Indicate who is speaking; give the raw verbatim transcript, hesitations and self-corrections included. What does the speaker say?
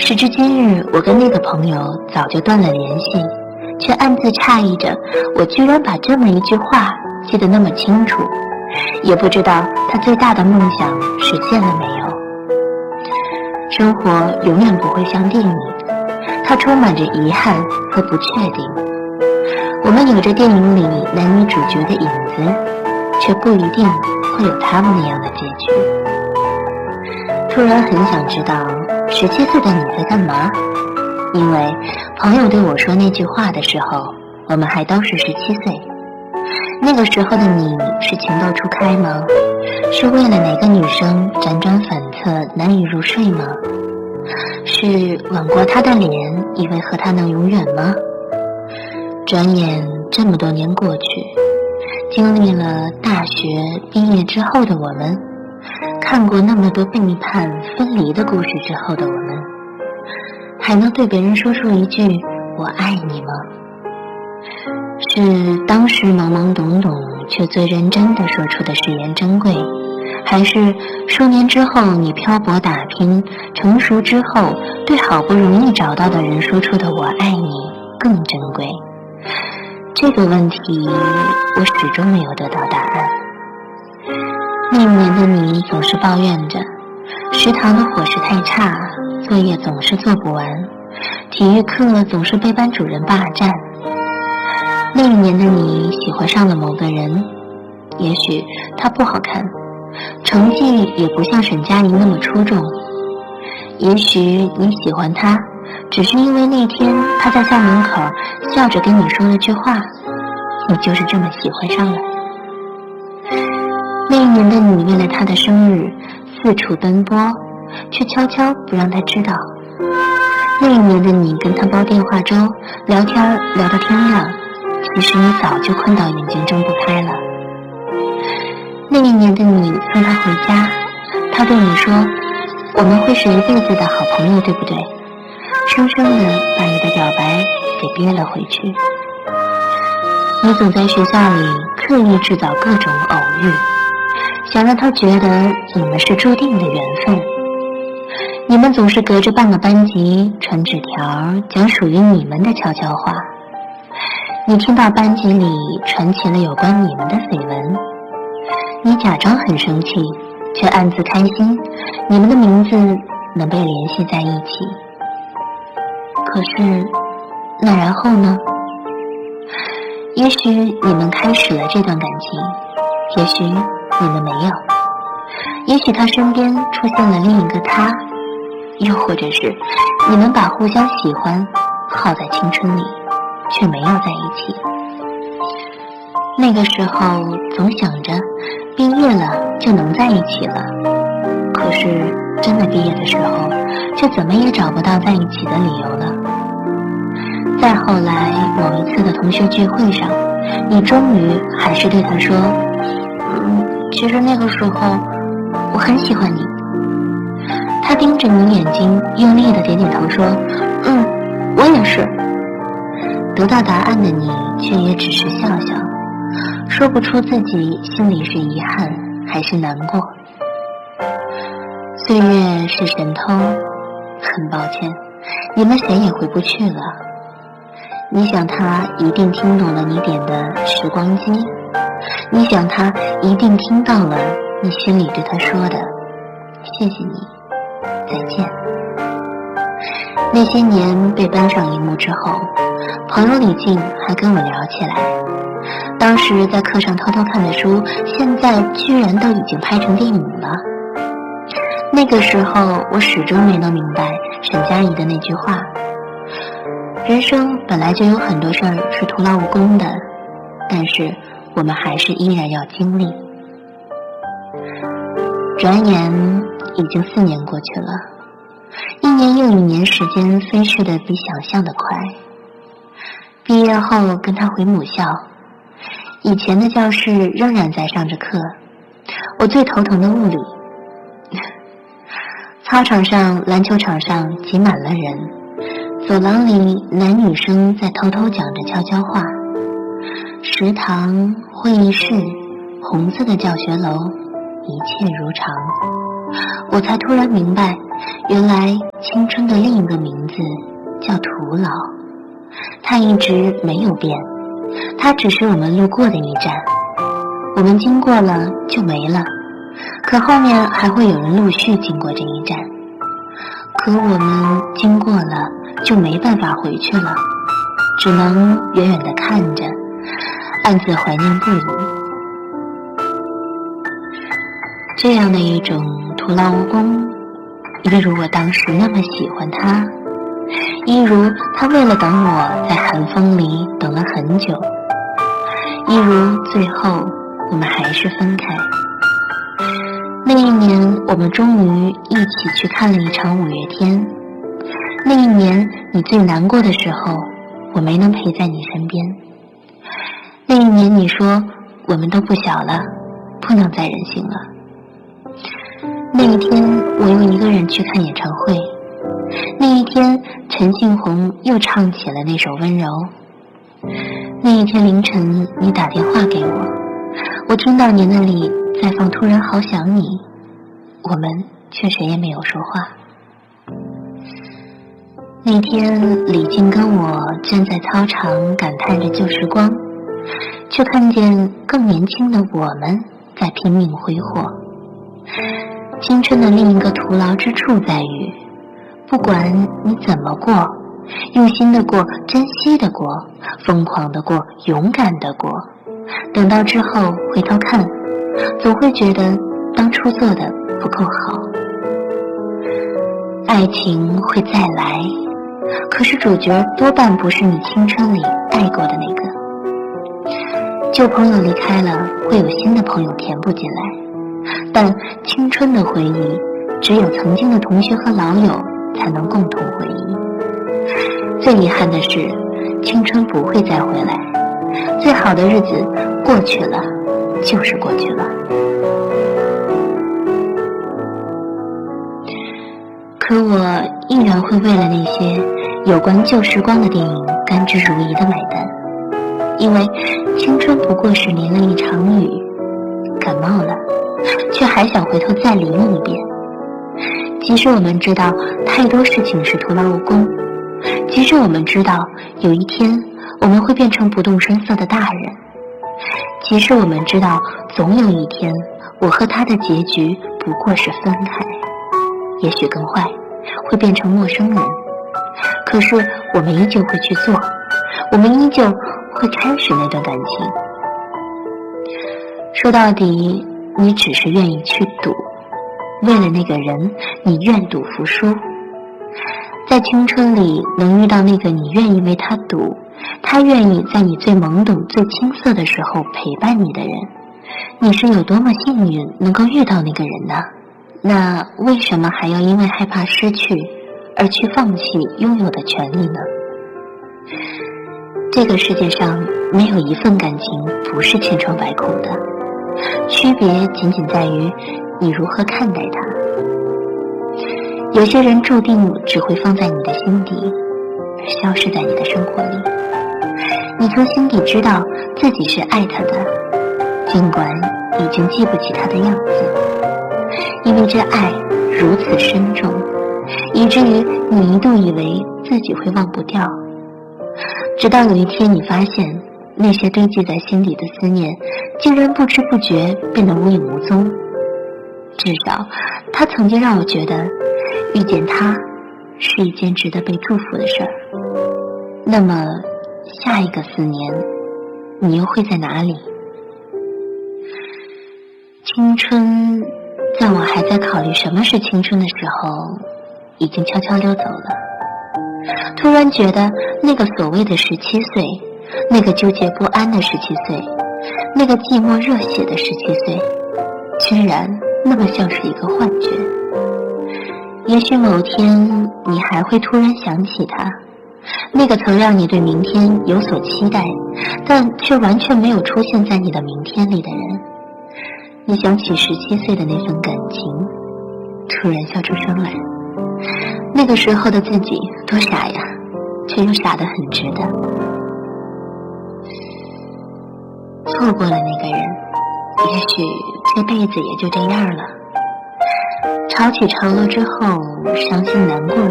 Speaker 1: 时至今日，我跟那个朋友早就断了联系，却暗自诧异着，我居然把这么一句话记得那么清楚，也不知道他最大的梦想实现了没有。生活永远不会像电影，它充满着遗憾和不确定。我们有着电影里男女主角的影子，却不一定会有他们那样的结局。突然很想知道十七岁的你在干嘛，因为朋友对我说那句话的时候，我们还都是十七岁。那个时候的你是情窦初开吗？是为了哪个女生辗转反侧难以入睡吗？是吻过她的脸以为和她能永远吗？转眼这么多年过去，经历了大学毕业之后的我们，看过那么多背叛分离的故事之后的我们，还能对别人说出一句我爱你吗？是当时懵懵懂懂却最认真地说出的誓言珍贵，还是数年之后你漂泊打拼成熟之后对好不容易找到的人说出的我爱你更珍贵？这个问题我始终没有得到答案。那一年的你总是抱怨着食堂的伙食太差，作业总是做不完，体育课总是被班主任霸占。那一年的你喜欢上了某个人，也许他不好看，成绩也不像沈佳宜那么出众，也许你喜欢他只是因为那天他在校门口笑着跟你说了句话，你就是这么喜欢上了。那一年的你为了他的生日四处奔波，却悄悄不让他知道。那一年的你跟他煲电话粥，聊天聊到天亮，其实你早就困到眼睛睁不开了。那一年的你送他回家，他对你说我们会是一辈子的好朋友，对不对？生生的把你的表白给憋了回去。你总在学校里刻意制造各种偶遇，想让他觉得你们是注定的缘分。你们总是隔着半个班级传纸条，讲属于你们的悄悄话。你听到班级里传起了有关你们的绯闻，你假装很生气，却暗自开心，你们的名字能被联系在一起。可是，那然后呢？也许你们开始了这段感情，也许你们没有，也许他身边出现了另一个他，又或者是你们把互相喜欢耗在青春里，却没有在一起。那个时候总想着毕业了就能在一起了，可是真的毕业的时候，却怎么也找不到在一起的理由了。再后来某一次的同学聚会上，你终于还是对他说，嗯，其实那个时候我很喜欢你。他盯着你眼睛，用力地点点头说，嗯，我也是。得到答案的你却也只是笑笑，说不出自己心里是遗憾还是难过。岁月是神偷，很抱歉，你们谁也回不去了。你想他一定听懂了你点的时光机，你想他一定听到了你心里对他说的谢谢你，再见。那些年被搬上荧幕之后，朋友李静还跟我聊起来，当时在课上偷偷看的书，现在居然都已经拍成电影了。那个时候我始终没能明白沈佳宜的那句话，人生本来就有很多事儿是徒劳无功的，但是我们还是依然要经历。转眼已经四年过去了，一年又一年，时间飞逝得比想象的快。毕业后跟他回母校，以前的教室仍然在上着课，我最头疼的物理。操场上、篮球场上挤满了人，走廊里男女生在偷偷讲着悄悄话，食堂、会议室、红色的教学楼，一切如常。 我才突然明白，原来青春的另一个名字叫徒劳。它一直没有变，它只是我们路过的一站，我们经过了就没了，可后面还会有人陆续经过这一站，可我们经过了就没办法回去了，只能远远地看着，暗自怀念不已。这样的一种徒劳无功，一如我当时那么喜欢他，一如他为了等我在寒风里等了很久，一如最后我们还是分开。那一年我们终于一起去看了一场五月天，那一年你最难过的时候，我没能陪在你身边。那一年你说我们都不小了，不能再任性了。那一天我又一个人去看演唱会，那一天陈信宏又唱起了那首温柔。那一天凌晨你打电话给我，我听到你那里在放突然好想你，我们却谁也没有说话。那天李静跟我站在操场感叹着旧时光，却看见更年轻的我们在拼命挥霍。青春的另一个徒劳之处在于，不管你怎么过，用心的过，珍惜的过，疯狂的过，勇敢的过，等到之后回头看，总会觉得当初做的不够好。爱情会再来，可是主角多半不是你青春里爱过的那个。旧朋友离开了，会有新的朋友填补进来，但青春的回忆只有曾经的同学和老友才能共同回忆。最遗憾的是，青春不会再回来，最好的日子过去了就是过去了。可我依然会为了那些有关旧时光的电影甘之如饴的买单，因为青春不过是淋了一场雨，感冒了却还想回头再淋一遍。即使我们知道太多事情是徒劳无功，即使我们知道有一天我们会变成不动声色的大人，即使我们知道总有一天我和他的结局不过是分开，也许更坏，会变成陌生人，可是我们依旧会去做，我们依旧会开始那段感情。说到底，你只是愿意去赌，为了那个人你愿赌服输。在青春里能遇到那个你愿意为他赌，他愿意在你最懵懂最青涩的时候陪伴你的人，你是有多么幸运能够遇到那个人呢？那为什么还要因为害怕失去而去放弃拥有的权利呢？这个世界上没有一份感情不是千疮百孔的，区别仅仅在于你如何看待它。有些人注定只会放在你的心底，而消失在你的生活里。你从心底知道自己是爱他的，尽管已经记不起他的样子，因为这爱如此深重，以至于你一度以为自己会忘不掉。直到有一天你发现，那些堆积在心底的思念竟然不知不觉变得无影无踪。至少他曾经让我觉得遇见他是一件值得被祝福的事儿。那么下一个四年你又会在哪里？青春在我还在考虑什么是青春的时候已经悄悄溜走了。突然觉得那个所谓的十七岁，那个纠结不安的十七岁，那个寂寞热血的十七岁，居然那么像是一个幻觉。也许某天你还会突然想起他，那个曾让你对明天有所期待，但却完全没有出现在你的明天里的人。你想起十七岁的那份感情，突然笑出声来。那个时候的自己多傻呀，却又傻得很值得。错过了那个人，也许这辈子也就这样了。 潮起潮落之后，伤心难过